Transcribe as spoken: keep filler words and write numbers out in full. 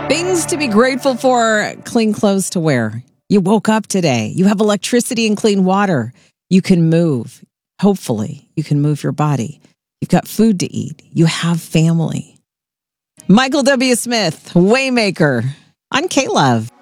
Things to be grateful for, clean clothes to wear. You woke up today. You have electricity and clean water. You can move. Hopefully, you can move your body. You've got food to eat. You have family. Michael W. Smith, Waymaker, on K-Love.